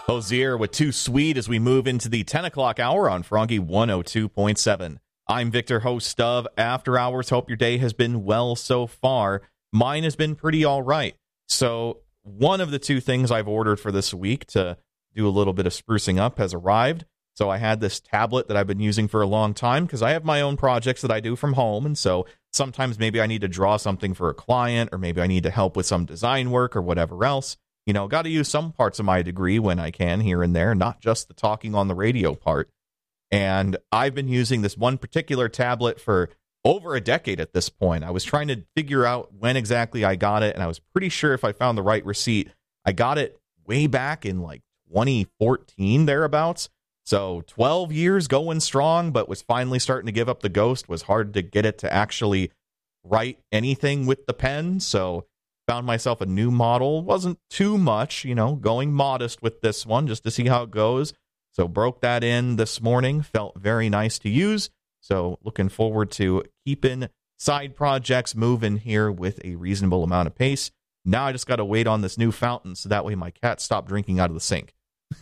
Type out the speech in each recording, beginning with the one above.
Hosier with Too Sweet as we move into the 10 o'clock hour on Froggy 102.7. I'm Victor, host of After Hours. Hope your day has been well so far. Mine has been pretty all right. So one of the two things I've ordered for this week to do a little bit of sprucing up has arrived. So I had this tablet that I've been using for a long time because I have my own projects that I do from home. And so sometimes maybe I need to draw something for a client, or maybe I need to help with some design work or whatever else. You know, got to use some parts of my degree when I can here and there, not just the talking on the radio part. And I've been using this one particular tablet for over a decade at this point. I was trying to figure out when exactly I got it, and I was pretty sure if I found the right receipt, I got it way back in like 2014, thereabouts. So 12 years going strong, but was finally starting to give up the ghost. Was hard to get it to actually write anything with the pen. So found myself a new model. Wasn't too much, you know, going modest with this one just to see how it goes. So broke that in this morning. Felt very nice to use. So looking forward to keeping side projects moving here with a reasonable amount of pace. Now I just got to wait on this new fountain so that way my cat stopped drinking out of the sink.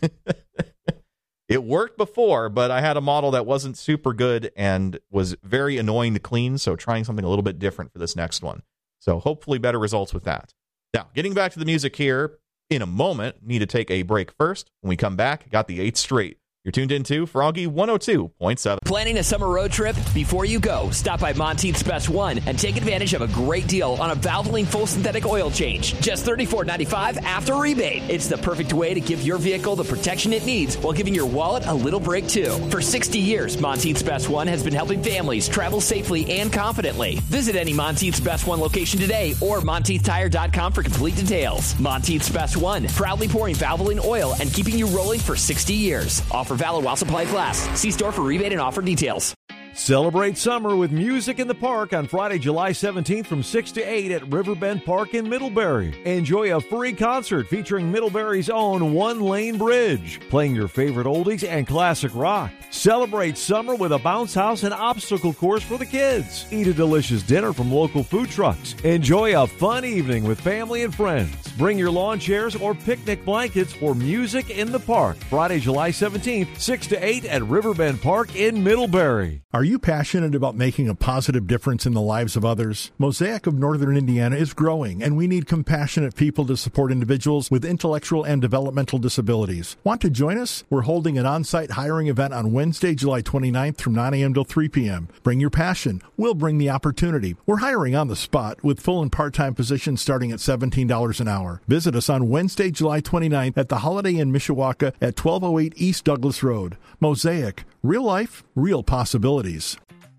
It worked before, but I had a model that wasn't super good and was very annoying to clean, so trying something a little bit different for this next one. So hopefully better results with that. Now, getting back to the music here in a moment. Need to take a break first. When we come back, got the 8th straight. You're tuned into Froggy 102.7. Planning a summer road trip? Before you go, stop by Monteith's Best One and take advantage of a great deal on a Valvoline full synthetic oil change. Just $34.95 after rebate. It's the perfect way to give your vehicle the protection it needs while giving your wallet a little break, too. For 60 years, Monteith's Best One has been helping families travel safely and confidently. Visit any Monteith's Best One location today or MonteithTire.com for complete details. Monteith's Best One, proudly pouring Valvoline oil and keeping you rolling for 60 years. Offer valid while supplies last. See store for rebate and offer details. Celebrate summer with music in the park on Friday, July 17th from 6 to 8 at Riverbend Park in Middlebury. Enjoy a free concert featuring Middlebury's own One Lane Bridge, playing your favorite oldies and classic rock. Celebrate summer with a bounce house and obstacle course for the kids. Eat a delicious dinner from local food trucks. Enjoy a fun evening with family and friends. Bring your lawn chairs or picnic blankets for music in the park. Friday, July 17th, 6 to 8 at Riverbend Park in Middlebury. Are you passionate about making a positive difference in the lives of others? Mosaic of Northern Indiana is growing, and we need compassionate people to support individuals with intellectual and developmental disabilities. Want to join us? We're holding an on-site hiring event on Wednesday, July 29th from 9 a.m. till 3 p.m. Bring your passion. We'll bring the opportunity. We're hiring on the spot with full and part-time positions starting at $17 an hour. Visit us on Wednesday, July 29th at the Holiday Inn Mishawaka at 1208 East Douglas Road. Mosaic. Real life, real possibilities.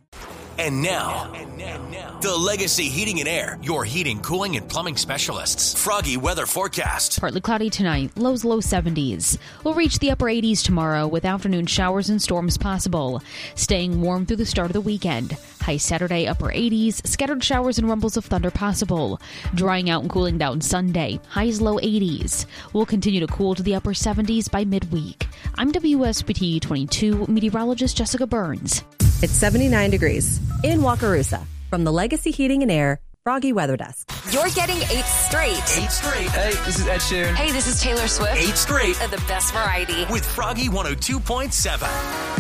And now, the Legacy Heating and Air, your heating, cooling, and plumbing specialists. Froggy weather forecast. Partly cloudy tonight, lows low 70s. We'll reach the upper 80s tomorrow with afternoon showers and storms possible. Staying warm through the start of the weekend. High Saturday, upper 80s, scattered showers and rumbles of thunder possible. Drying out and cooling down Sunday, highs low 80s. We'll continue to cool to the upper 70s by midweek. I'm WSBT 22 meteorologist Jessica Burns. It's 79 degrees in Wakarusa. From the Legacy Heating and Air Froggy Weather Desk. You're getting 8 straight. 8 straight. Hey, this is Ed Sheeran. Hey, this is Taylor Swift. 8 straight. The best variety. With Froggy 102.7.